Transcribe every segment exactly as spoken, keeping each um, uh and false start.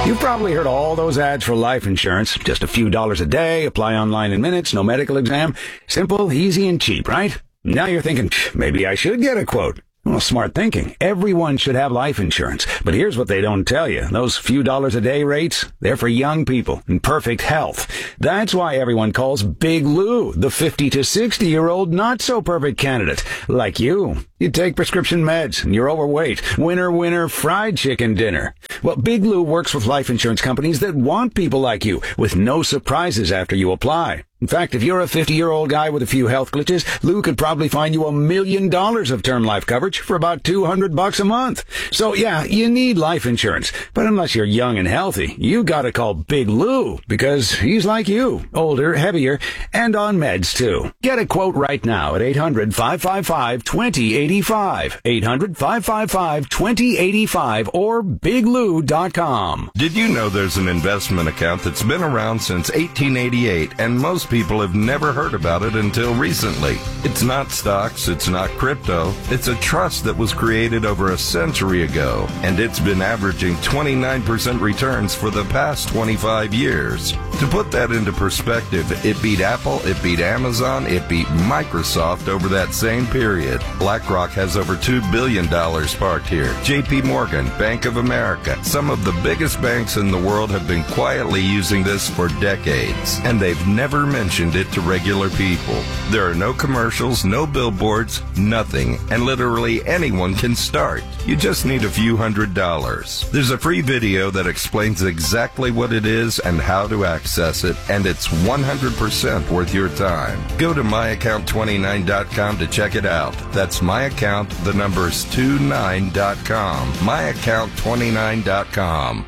You've probably heard all those ads for life insurance. Just a few dollars a day, apply online in minutes, no medical exam. Simple, easy, and cheap, right? Now you're thinking, maybe I should get a quote. Well, smart thinking. Everyone should have life insurance. But here's what they don't tell you. Those few dollars a day rates, they're for young people in perfect health. That's why everyone calls Big Lou the fifty to sixty year old not so perfect candidate. Like you. You take prescription meds and you're overweight. Winner, winner, fried chicken dinner. Well, Big Lou works with life insurance companies that want people like you with no surprises after you apply. In fact, if you're a fifty-year-old guy with a few health glitches, Lou could probably find you a million dollars of term life coverage for about two hundred bucks a month. So yeah, you need life insurance. But unless you're young and healthy, you gotta call Big Lou because he's like you, older, heavier, and on meds too. Get a quote right now at eight hundred, five five five, two zero eight five. eight hundred, five five five, two zero eight five or big lou dot com. Did you know there's an investment account that's been around since eighteen eighty-eight and most people have never heard about it until recently? It's not stocks, it's not crypto, it's a trust that was created over a century ago, and it's been averaging twenty-nine percent returns for the past twenty-five years. To put that into perspective, it beat Apple, it beat Amazon, it beat Microsoft over that same period. BlackRock has over two billion dollars parked here. J P Morgan, Bank of America, some of the biggest banks in the world have been quietly using this for decades, and they've never mentioned it to regular people. There are no commercials, no billboards, nothing, and literally anyone can start. You just need a few hundred dollars. There's a free video that explains exactly what it is and how to access it, and it's one hundred percent worth your time. Go to my account twenty-nine dot com to check it out. That's my account, the number's twenty-nine dot com. my account twenty-nine dot com.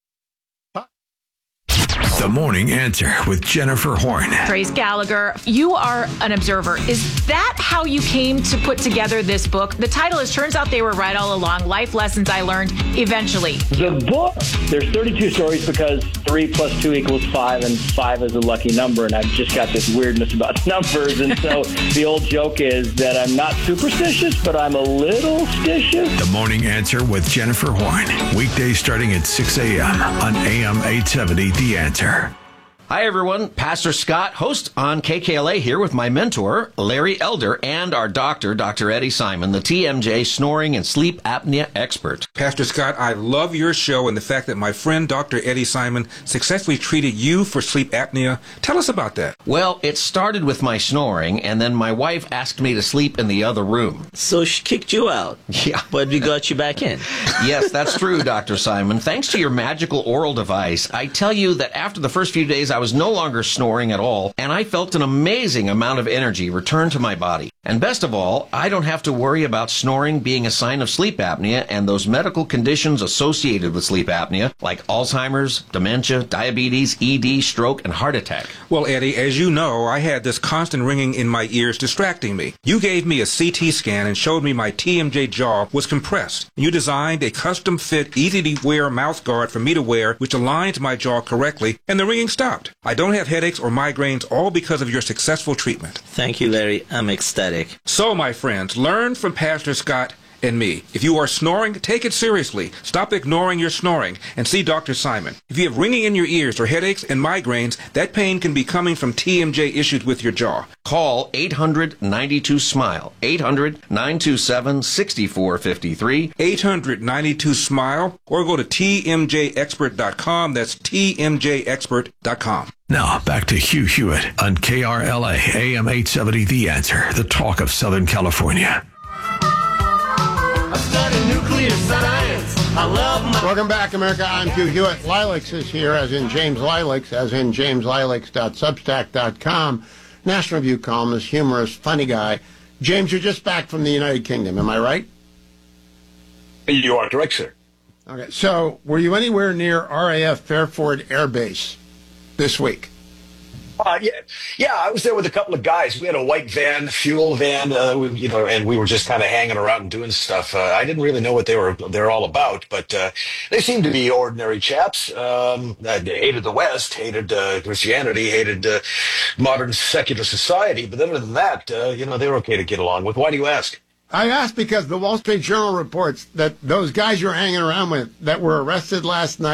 The Morning Answer with Jennifer Horn. Trace Gallagher, you are an observer. Is that how you came to put together this book? The title is Turns Out They Were Right All Along, Life Lessons I Learned Eventually. The book, there's thirty-two stories because three plus two equals five, and five is a lucky number, and I've just got this weirdness about numbers, and so the old joke is that I'm not superstitious, but I'm a little stitious. The Morning Answer with Jennifer Horn. Weekdays starting at six a.m. on A M eight seventy, The Answer. Hi, everyone. Pastor Scott, host on K K L A, here with my mentor, Larry Elder, and our doctor, Doctor Eddie Simon, the T M J snoring and sleep apnea expert. Pastor Scott, I love your show and the fact that my friend Doctor Eddie Simon successfully treated you for sleep apnea. Tell us about that. Well, it started with my snoring, and then my wife asked me to sleep in the other room. So she kicked you out? Yeah. But we got you back in. Yes, that's true, Doctor Simon. Thanks to your magical oral device, I tell you that after the first few days, I was no longer snoring at all, and I felt an amazing amount of energy return to my body. And best of all, I don't have to worry about snoring being a sign of sleep apnea and those medical conditions associated with sleep apnea, like Alzheimer's, dementia, diabetes, E D, stroke, and heart attack. Well, Eddie, as you know, I had this constant ringing in my ears distracting me. You gave me a C T scan and showed me my T M J jaw was compressed. You designed a custom-fit, easy-to-wear mouth guard for me to wear, which aligned my jaw correctly, and the ringing stopped. I don't have headaches or migraines, all because of your successful treatment. Thank you, Larry. I'm ecstatic. So, my friends, learn from Pastor Scott and me. If you are snoring, take it seriously. Stop ignoring your snoring and see Doctor Simon. If you have ringing in your ears or headaches and migraines, that pain can be coming from T M J issues with your jaw. Call eight hundred, ninety-two, SMILE, eight hundred, nine two seven, six four five three, eight hundred, ninety-two, SMILE, or go to T M J expert dot com. That's T M J expert dot com. Now, back to Hugh Hewitt on K R L A, A M eight seventy, The Answer, the talk of Southern California. Nuclear science. I love my... Welcome back, America. I'm Hugh Hewitt. Lilacs is here, as in James Lilacs, as in james lilacs dot substack dot com. National Review columnist, humorist, funny guy. James, you're just back from the United Kingdom, am I right? You are correct, sir. Okay, so were you anywhere near R A F Fairford Air Base this week? Uh, yeah, yeah, I was there with a couple of guys. We had a white van, fuel van, uh, we, you know, and we were just kind of hanging around and doing stuff. Uh, I didn't really know what they were they're all about, but uh, they seemed to be ordinary chaps. Um, they hated the West, hated uh, Christianity, hated uh, modern secular society. But other than that, uh, you know, they were okay to get along with. Why do you ask? I asked because the Wall Street Journal reports that those guys you're hanging around with that were arrested last night,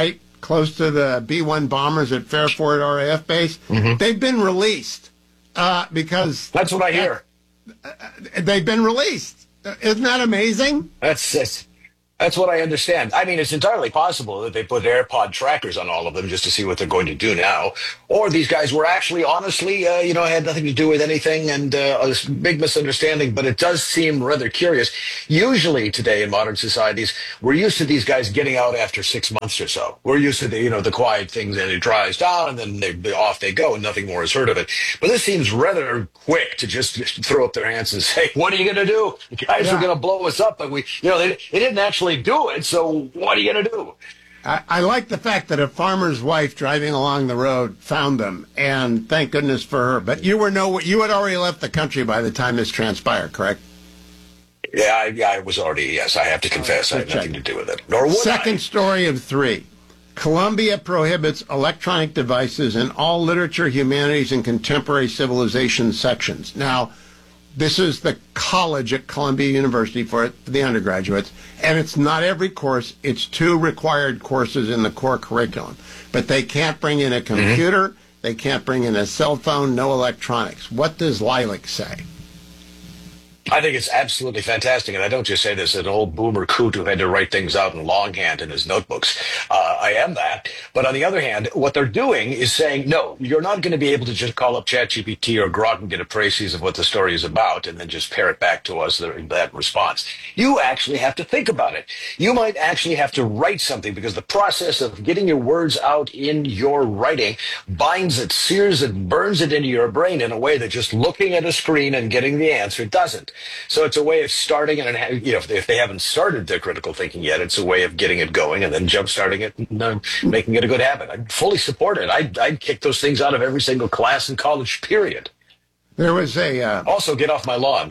close to the B one bombers at Fairford R A F base. Mm-hmm. They've been released uh, because... That's what I hear. Uh, they've been released. Isn't that amazing? That's... that's That's what I understand. I mean, it's entirely possible that they put AirPod trackers on all of them just to see what they're going to do now. Or these guys were actually, honestly, uh, you know, had nothing to do with anything and uh, a big misunderstanding. But it does seem rather curious. Usually today in modern societies, we're used to these guys getting out after six months or so. We're used to the, you know, the quiet things, and it dries down and then they off they go and nothing more is heard of it. But this seems rather quick to just, just throw up their hands and say, what are you going to do? The guys Yeah. are going to blow us up. But we, you know, they, they didn't actually do it, so what are you going to do? I, I like the fact that a farmer's wife driving along the road found them, and thank goodness for her. But you were no, you had already left the country by the time this transpired, correct? Yeah, I, yeah, I was already, yes, I have to confess, I had nothing to do with it. Nor would Second I. story of three. Columbia prohibits electronic devices in all literature, humanities, and contemporary civilization sections. Now, this is the college at Columbia University for the undergraduates, and it's not every course. It's two required courses in the core curriculum. But they can't bring in a computer, mm-hmm. they can't bring in a cell phone, no electronics. What does Lilac say? I think it's absolutely fantastic, and I don't just say this as an old boomer coot who had to write things out in longhand in his notebooks. Uh, I am that. But on the other hand, what they're doing is saying, no, you're not going to be able to just call up ChatGPT or Grok and get a précis of what the story is about and then just pair it back to us, that response. You actually have to think about it. You might actually have to write something, because the process of getting your words out in your writing binds it, sears it, burns it into your brain in a way that just looking at a screen and getting the answer doesn't. So it's a way of starting, and you know, if they, if they haven't started their critical thinking yet, it's a way of getting it going and then jump-starting it and uh, making it a good habit. I fully support it. I'd, I'd kick those things out of every single class in college, period. There was a... Uh... Also, get off my lawn.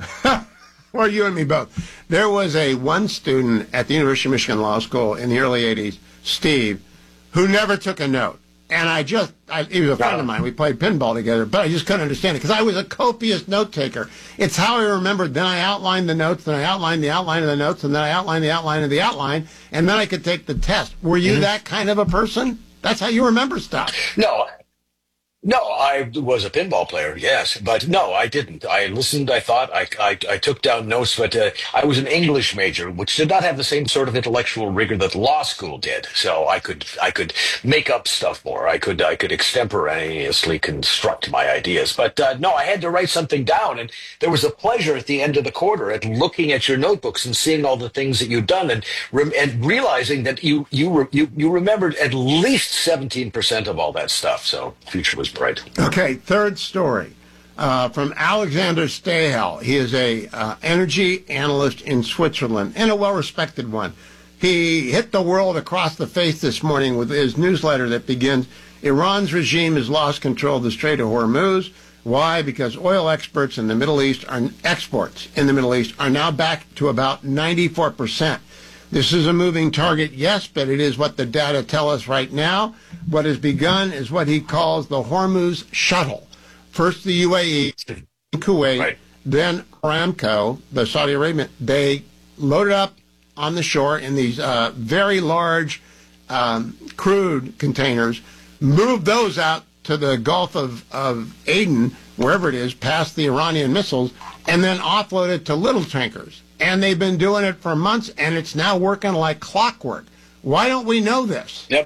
Well, you and me both. There was a one student at the University of Michigan Law School in the early eighties, Steve, who never took a note. And I just, I, he was a friend of mine. We played pinball together, but I just couldn't understand it because I was a copious note taker. It's how I remembered. Then I outlined the notes, then I outlined the outline of the notes, and then I outlined the outline of the outline, and then I could take the test. Were you mm-hmm. that kind of a person? That's how you remember stuff. No. No, I was a pinball player, yes, but no, I didn't. I listened, I thought, I, I, I took down notes, but uh, I was an English major, which did not have the same sort of intellectual rigor that law school did. So I could I could make up stuff more. I could I could extemporaneously construct my ideas. But uh, no, I had to write something down, and there was a pleasure at the end of the quarter at looking at your notebooks and seeing all the things that you'd done, and re- and realizing that you you re- you you remembered at least seventeen percent of all that stuff. So the future was bright. Okay, third story uh, from Alexander Stahel. He is a uh, energy analyst in Switzerland and a well-respected one. He hit the world across the face this morning with his newsletter that begins, Iran's regime has lost control of the Strait of Hormuz. Why? Because oil experts in the Middle East are exports in the Middle East are now back to about ninety-four percent. This is a moving target, yes, but it is what the data tell us right now. What has begun is what he calls the Hormuz shuttle. First the U A E, Kuwait, right. Then Aramco, the Saudi Arabian. They loaded up on the shore in these uh, very large um, crude containers, moved those out to the Gulf of, of Aden, wherever it is, past the Iranian missiles, and then offloaded to little tankers. And they've been doing it for months, and it's now working like clockwork. Why don't we know this? Yep.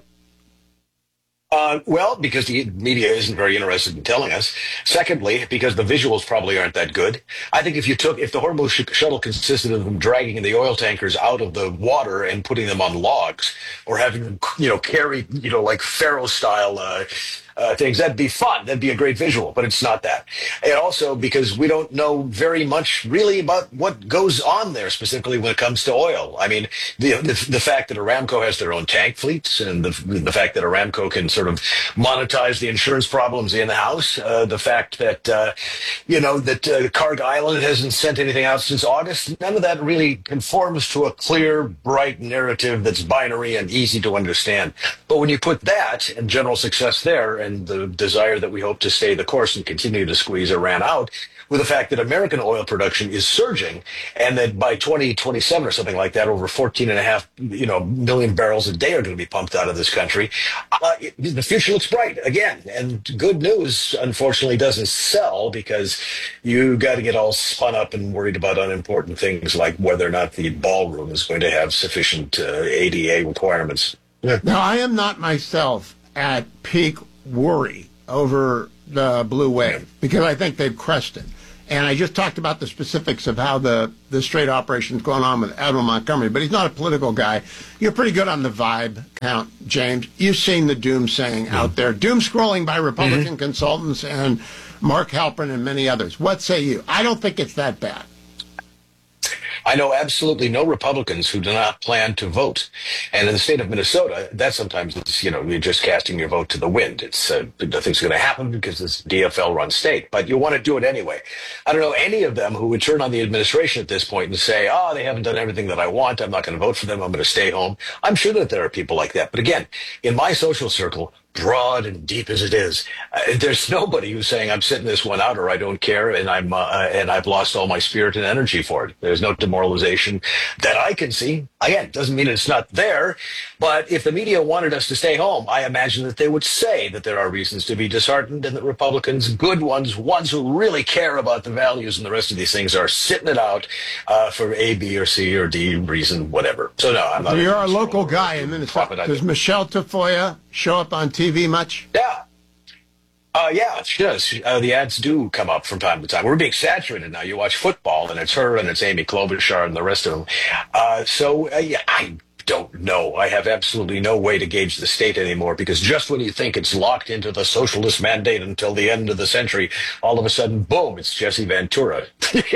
Uh, well, because the media isn't very interested in telling us. Secondly, because the visuals probably aren't that good. I think if you took, if the Hormuz sh- shuttle consisted of them dragging the oil tankers out of the water and putting them on logs, or having them, you know, carry, you know, like Pharaoh style uh, uh, things, that'd be fun. That'd be a great visual, but it's not that. And also because we don't know very much really about what goes on there, specifically when it comes to oil. I mean, the the, the fact that Aramco has their own tank fleets, and the the fact that Aramco can sort of monetize the insurance problems in the house, uh, the fact that, uh, you know, that uh, Karg Island hasn't sent anything out since August, none of that really conforms to a clear, bright narrative that's binary and easy to understand. But when you put that and general success there, and the desire that we hope to stay the course and continue to squeeze Iran out, with the fact that American oil production is surging, and that by twenty twenty-seven or something like that, over fourteen and a half, you know, million barrels a day are going to be pumped out of this country. Uh, it, the future looks bright again, and good news, unfortunately, doesn't sell because you got to get all spun up and worried about unimportant things like whether or not the ballroom is going to have sufficient uh, A D A requirements. Yeah. Now, I am not myself at peak worry over the Blue Wave because I think they've crested. And I just talked about the specifics of how the, the straight operation's going on with Admiral Montgomery, but he's not a political guy. You're pretty good on the vibe count, James. You've seen the doom saying mm-hmm. out there, doom scrolling by Republican mm-hmm. consultants and Mark Halperin and many others. What say you? I don't think it's that bad. I know absolutely no Republicans who do not plan to vote. And in the state of Minnesota, that sometimes it's, you know, you're just casting your vote to the wind. It's uh, nothing's going to happen because it's a D F L-run state. But you want to do it anyway. I don't know any of them who would turn on the administration at this point and say, oh, they haven't done everything that I want. I'm not going to vote for them. I'm going to stay home. I'm sure that there are people like that. But again, in my social circle, broad and deep as it is, uh, there's nobody who's saying I'm sitting this one out or I don't care and I'm uh, and I've lost all my spirit and energy for it. There's no demoralization that I can see. Again, doesn't mean it's not there, but if the media wanted us to stay home, I imagine that they would say that there are reasons to be disheartened and that Republicans, good ones, ones who really care about the values and the rest of these things, are sitting it out uh, for A, B, or C, or D reason, whatever. So no, I'm not. So you're a local guy in Minnesota. Does Michelle Tafoya show up on T V much? Yeah. Uh, yeah, she does. Uh, the ads do come up from time to time. We're being saturated now. You watch football, and it's her, and it's Amy Klobuchar, and the rest of them. Uh, so, uh, yeah, I don't know. I have absolutely no way to gauge the state anymore, because just when you think it's locked into the socialist mandate until the end of the century, all of a sudden, boom, it's Jesse Ventura.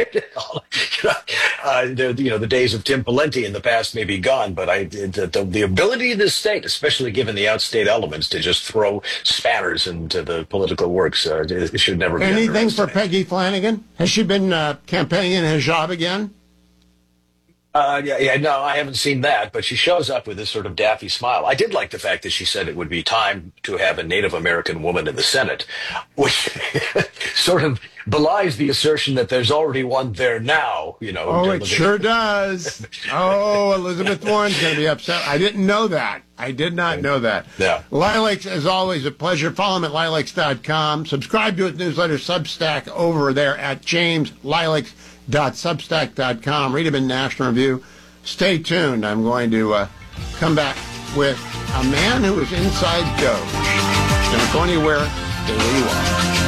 uh, the, you know, the days of Tim Pawlenty in the past may be gone, but I, the, the, the ability of this state, especially given the outstate elements, to just throw spanners into the political works, uh, it should never be Anything for Peggy Flanagan? Has she been uh, campaigning in hijab again? Uh, yeah, yeah, no, I haven't seen that, but she shows up with this sort of daffy smile. I did like the fact that she said it would be time to have a Native American woman in the Senate, which sort of belies the assertion that there's already one there now, you know. Oh, it sure does. Oh, Elizabeth Warren's going to be upset. I didn't know that. I did not know that. Yeah. Lilacs, as always, a pleasure. Follow him at lilacs dot com. Subscribe to his newsletter, Substack, over there at james lilacs dot substack dot com. Read him in National Review. Stay tuned. I'm going to uh, come back with a man who is inside Doge. Don't go anywhere. Stay where you are.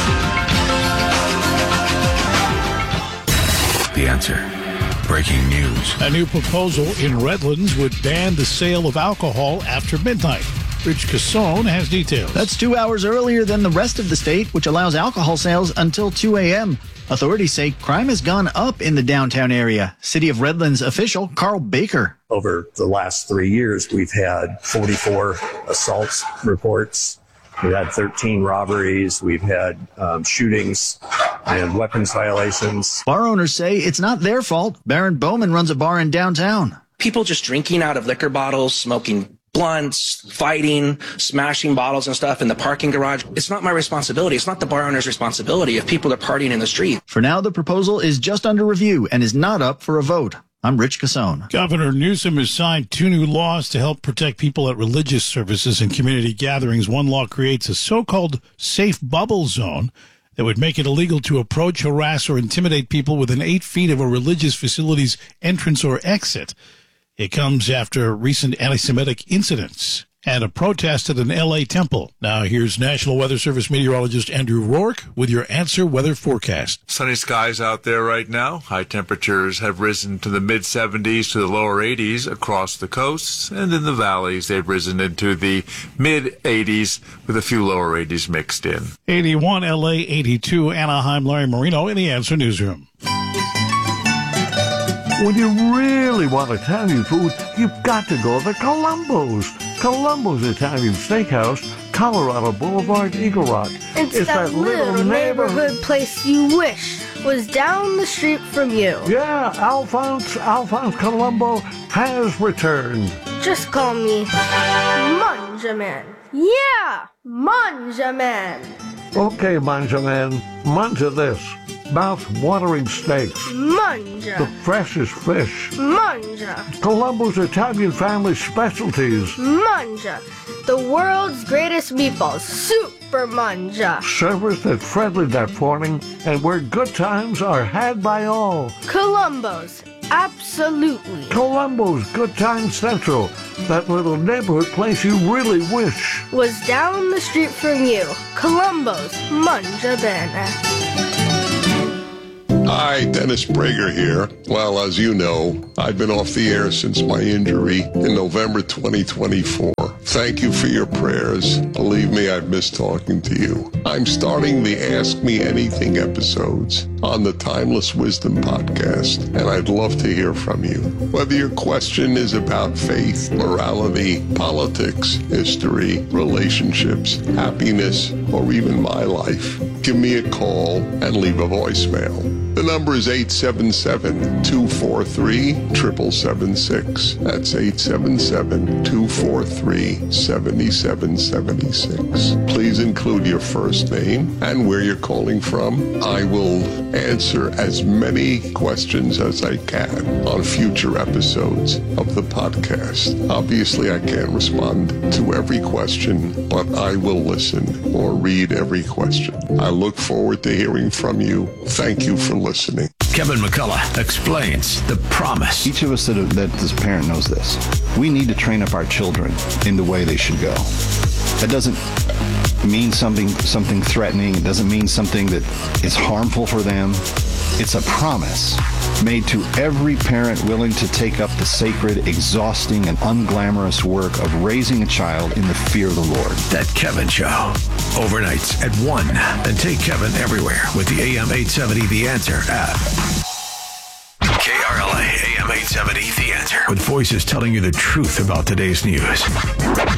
The Answer. Breaking news. A new proposal in Redlands would ban the sale of alcohol after midnight. Rich Cassone has details. That's two hours earlier than the rest of the state, which allows alcohol sales until two a.m. Authorities say crime has gone up in the downtown area. City of Redlands official Carl Baker. Over the last three years, we've had forty-four assaults reports. We've had thirteen robberies. We've had um, shootings and weapons violations. Bar owners say it's not their fault. Baron Bowman runs a bar in downtown. People just drinking out of liquor bottles, smoking blunts, fighting, smashing bottles and stuff in the parking garage. It's not my responsibility. It's not the bar owner's responsibility if people are partying in the street. For now, the proposal is just under review and is not up for a vote. I'm Rich Cassone. Governor Newsom has signed two new laws to help protect people at religious services and community gatherings. One law creates a so-called safe bubble zone that would make it illegal to approach, harass, or intimidate people within eight feet of a religious facility's entrance or exit. It comes after recent anti-Semitic incidents and a protest at an L A temple. Now, here's National Weather Service meteorologist Andrew Rourke with your Answer Weather forecast. Sunny skies out there right now. High temperatures have risen to the mid seventies to the lower eighties across the coasts, and in the valleys they've risen into the mid eighties with a few lower eighties mixed in. eighty-one L A, eighty-two Anaheim. Larry Marino in the Answer Newsroom. When you really want Italian food, you've got to go to Columbo's. Columbo's Italian Steakhouse, Colorado Boulevard, Eagle Rock. It's, it's that, that little, little neighborhood place you wish was down the street from you. Yeah, Alphonse, Alphonse Columbo has returned. Just call me Manjaman. Yeah, Manjaman. Okay, Manjaman, manja this. mouth-watering steaks, Manja. the freshest fish, Manja. Colombo's Italian family specialties, Manja. The world's greatest meatballs, Super Manja. service that's friendly that morning, and where good times are had by all. Colombo's, absolutely. Colombo's Good Time Central, that little neighborhood place you really wish was down the street from you. Colombo's, Manja Bene. Hi, Dennis Prager here. Well, as you know, I've been off the air since my injury in November twenty twenty-four. Thank you for your prayers. Believe me, I've missed talking to you. I'm starting the Ask Me Anything episodes on the Timeless Wisdom podcast, and I'd love to hear from you. Whether your question is about faith, morality, politics, history, relationships, happiness, or even my life, give me a call and leave a voicemail. The number is eight seven seven, two four three, seven seven seven six. That's eight seven seven, two four three, seven seven seven six. Please include your first name and where you're calling from. I will answer as many questions as I can on future episodes of the podcast. Obviously, I can't respond to every question, but I will listen or read every question. I look forward to hearing from you. Thank you for listening. Kevin McCullough explains the promise. Each of us that, that is a parent knows this. We need to train up our children in the way they should go. That doesn't mean something something threatening. It doesn't mean something that is harmful for them. It's a promise made to every parent willing to take up the sacred, exhausting, and unglamorous work of raising a child in the fear of the Lord. That Kevin Show. Overnights at one. And take Kevin everywhere with the A M eight seventy The Answer app. K R L A A M eight seventy The Answer. With voices telling you the truth about today's news.